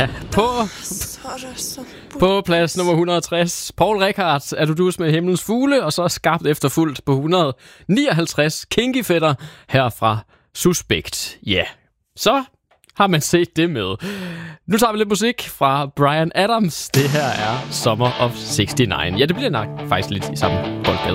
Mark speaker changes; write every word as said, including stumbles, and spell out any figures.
Speaker 1: Ja, på, på plads nummer et hundrede og tres, Paul Rickard, Er du dus med himlens fugle, og så Skarpt efterfulgt på et hundrede og nioghalvtreds, Kinky Fætter, her fra Suspekt. Ja, yeah. Så har man set det med. Nu tager vi lidt musik fra Bryan Adams. Det her er Summer of seksogtres. Ja, det bliver nok faktisk lidt i samme boldgade.